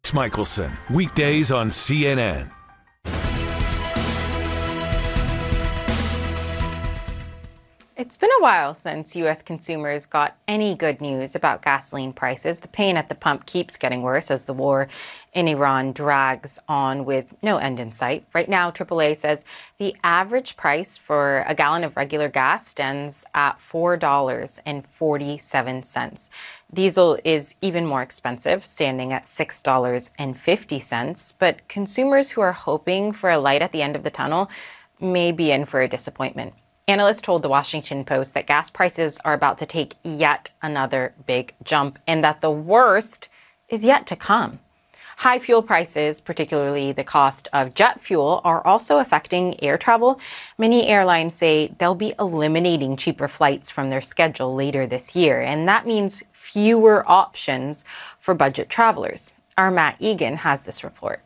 Michelson, weekdays on CNN. It's been a while since U.S. consumers got any good news about gasoline prices. The pain at the pump keeps getting worse as the war in Iran drags on with no end in sight. Right now, AAA says the average price for a gallon of regular gas stands at $4.47. Diesel is even more expensive, standing at $6.50. But consumers who are hoping for a light at the end of the tunnel may be in for a disappointment. Analysts told the Washington Post that gas prices are about to take yet another big jump and that the worst is yet to come. High fuel prices, particularly the cost of jet fuel, are also affecting air travel. Many airlines say they'll be eliminating cheaper flights from their schedule later this year, and that means fewer options for budget travelers. Our Matt Egan has this report.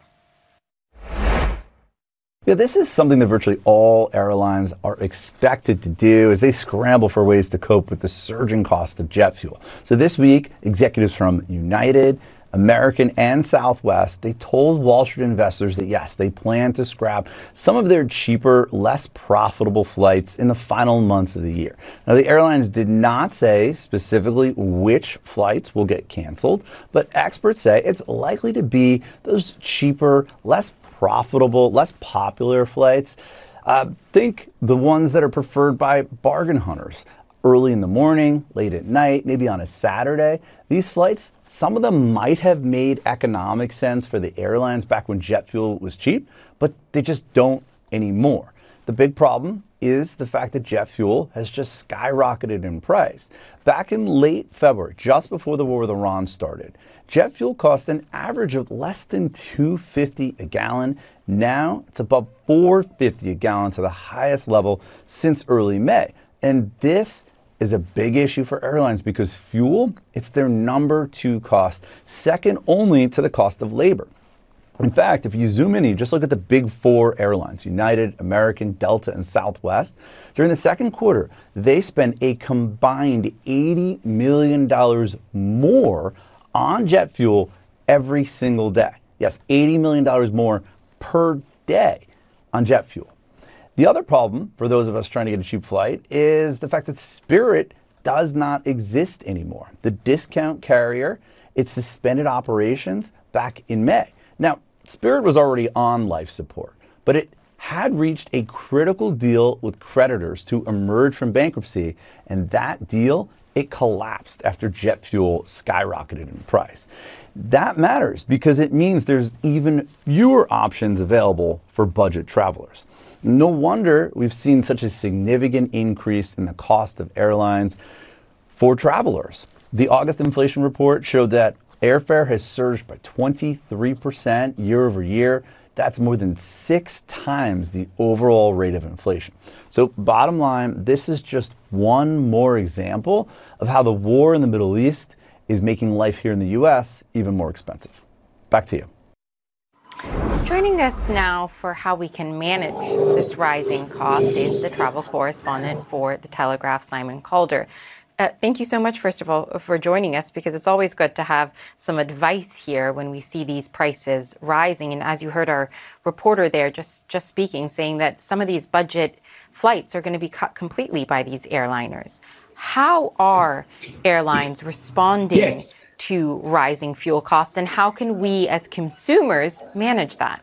Yeah, this is something that virtually all airlines are expected to do as they scramble for ways to cope with the surging cost of jet fuel. So this week, executives from United, American, and Southwest, they told Wall Street investors that yes, they plan to scrap some of their cheaper, less profitable flights in the final months of the year. Now, the airlines did not say specifically which flights will get canceled, but experts say it's likely to be those cheaper, less profitable, less popular flights. Think the ones that are preferred by bargain hunters. Early in the morning, late at night, maybe on a Saturday. These flights, some of them might have made economic sense for the airlines back when jet fuel was cheap, but they just don't anymore. The big problem is the fact that jet fuel has just skyrocketed in price. Back in late February, just before the war with Iran started, jet fuel cost an average of less than $2.50 a gallon. Now it's above $4.50 a gallon, to the highest level since early May. And this is a big issue for airlines because fuel, it's their number 2 cost, second only to the cost of labor. In fact, if you zoom in, you just look at the big 4 airlines, United, American, Delta, and Southwest. During the second quarter, they spent a combined $80 million more on jet fuel every single day. Yes, $80 million more per day on jet fuel. The other problem for those of us trying to get a cheap flight is the fact that Spirit does not exist anymore. The discount carrier, it suspended operations back in May. Now, Spirit was already on life support, but it had reached a critical deal with creditors to emerge from bankruptcy, and that deal, it collapsed after jet fuel skyrocketed in price. That matters because it means there's even fewer options available for budget travelers. No wonder we've seen such a significant increase in the cost of airlines for travelers. The August inflation report showed that airfare has surged by 23% year over year. That's more than 6 times the overall rate of inflation. So bottom line, this is just one more example of how the war in the Middle East is making life here in the U.S. even more expensive. Back to you. Joining us now for how we can manage this rising cost is the travel correspondent for The Telegraph, Simon Calder. Thank you so much, first of all, for joining us, because it's always good to have some advice here when we see these prices rising. And as you heard our reporter there just speaking, saying that some of these budget flights are going to be cut completely by these airliners. How are airlines responding to rising fuel costs, and how can we as consumers manage that?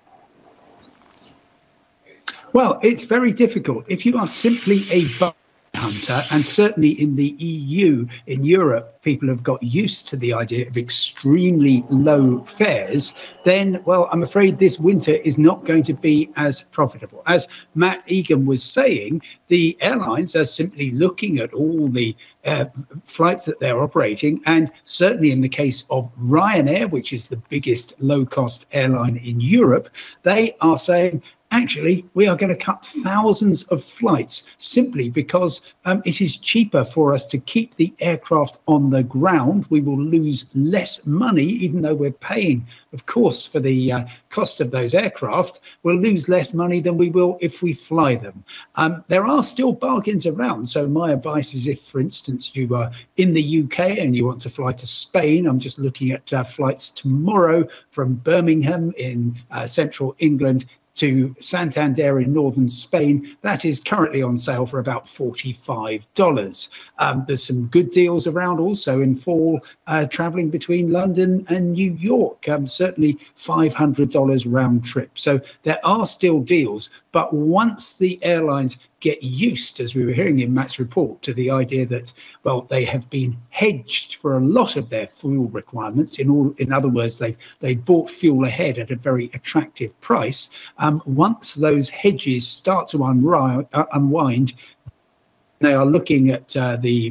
Well, it's very difficult. If you are simply a hunter, and certainly in the EU, in Europe, people have got used to the idea of extremely low fares, then, well, I'm afraid this winter is not going to be as profitable. As Matt Egan was saying, the airlines are simply looking at all the flights that they're operating, and certainly in the case of Ryanair, which is the biggest low-cost airline in Europe, they are saying, actually, we are going to cut thousands of flights simply because it is cheaper for us to keep the aircraft on the ground. We will lose less money, even though we're paying, of course, for the cost of those aircraft. We'll lose less money than we will if we fly them. There are still bargains around. So my advice is if, for instance, you are in the UK and you want to fly to Spain, I'm just looking at flights tomorrow from Birmingham in central England to Santander in northern Spain. That is currently on sale for about $45. There's some good deals around also in fall, traveling between London and New York, certainly $500 round trip. So there are still deals, but once the airlines get used, as we were hearing in Matt's report, to the idea that, well, they have been hedged for a lot of their fuel requirements. In other words, they bought fuel ahead at a very attractive price. Once those hedges start to unwind, they are looking at the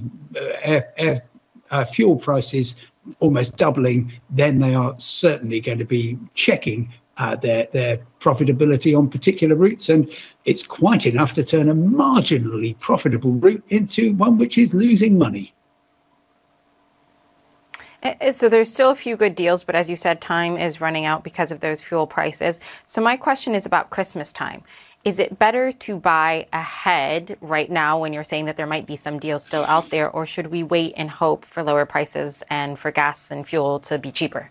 fuel prices almost doubling, then they are certainly going to be checking their profitability on particular routes, and it's quite enough to turn a marginally profitable route into one which is losing money. So there's still a few good deals, but as you said, time is running out because of those fuel prices. So my question is about Christmas time. Is it better to buy ahead right now when you're saying that there might be some deals still out there, or should we wait and hope for lower prices and for gas and fuel to be cheaper?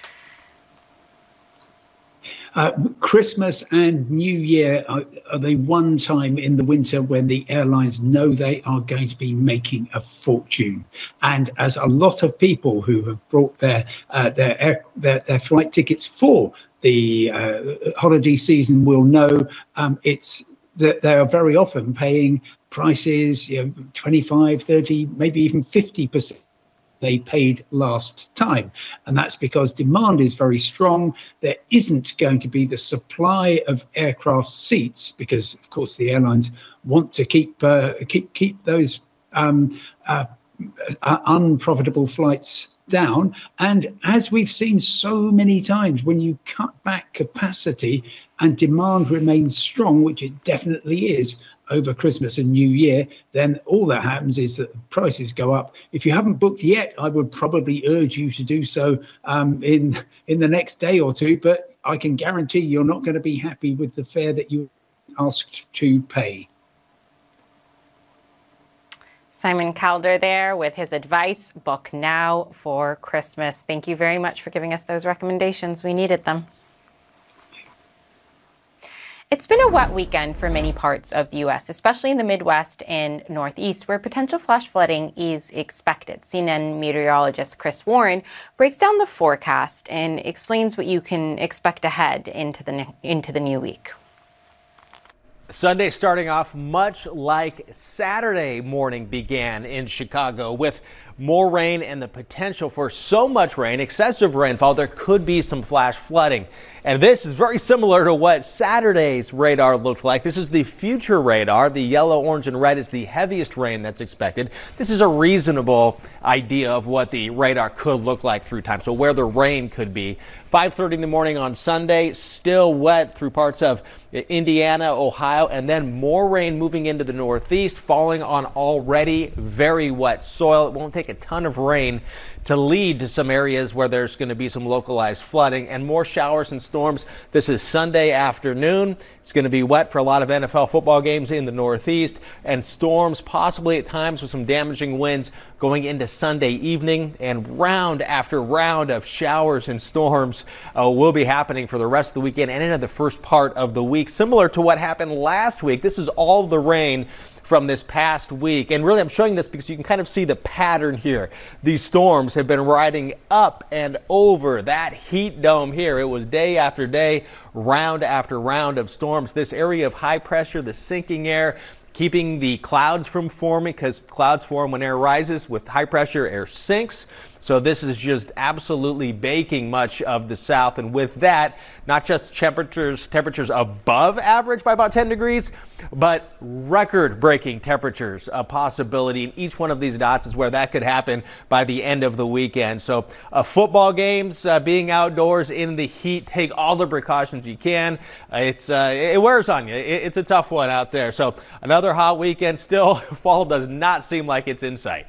Christmas and New Year are the one time in the winter when the airlines know they are going to be making a fortune. And as a lot of people who have brought their flight tickets for the holiday season will know, it's that they are very often paying prices, 25, 30, maybe even 50% they paid last time. And that's because demand is very strong. There isn't going to be the supply of aircraft seats because, of course, the airlines want to keep those unprofitable flights down. And as we've seen so many times, when you cut back capacity and demand remains strong, which it definitely is over Christmas and New Year, then all that happens is that the prices go up. If you haven't booked yet, I would probably urge you to do so in the next day or two, but I can guarantee you're not going to be happy with the fare that you asked to pay. Simon Calder there with his advice, book now for Christmas. Thank you very much for giving us those recommendations. We needed them. It's been a wet weekend for many parts of the U.S., especially in the Midwest and Northeast, where potential flash flooding is expected. CNN meteorologist Chris Warren breaks down the forecast and explains what you can expect ahead into the new week. Sunday starting off much like Saturday morning began in Chicago, with more rain and the potential for so much rain, excessive rainfall, there could be some flash flooding. And this is very similar to what Saturday's radar looked like. This is the future radar. The yellow, orange, and red is the heaviest rain that's expected. This is a reasonable idea of what the radar could look like through time, so where the rain could be. 5:30 in the morning on Sunday, still wet through parts of Indiana, Ohio, and then more rain moving into the Northeast, falling on already very wet soil. It won't take a ton of rain to lead to some areas where there's going to be some localized flooding and more showers and storms. This is Sunday afternoon. It's going to be wet for a lot of NFL football games in the Northeast, and storms possibly at times with some damaging winds going into Sunday evening, and round after round of showers and storms will be happening for the rest of the weekend and into the first part of the week, similar to what happened last week. This is all the rain from this past week. And really, I'm showing this because you can kind of see the pattern here. These storms have been riding up and over that heat dome here. It was day after day, round after round of storms. This area of high pressure, the sinking air, keeping the clouds from forming, because clouds form when air rises. With high pressure, air sinks. So this is just absolutely baking much of the south. And with that, not just temperatures above average by about 10 degrees, but record-breaking temperatures a possibility. And each one of these dots is where that could happen by the end of the weekend. So football games, being outdoors in the heat, take all the precautions you can. It wears on you. It's a tough one out there. So another hot weekend. Still, fall does not seem like it's in sight.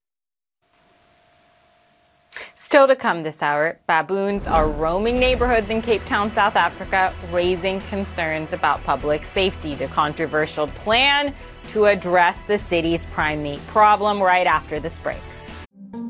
Still to come this hour, baboons are roaming neighborhoods in Cape Town, South Africa, raising concerns about public safety. The controversial plan to address the city's primate problem right after this break.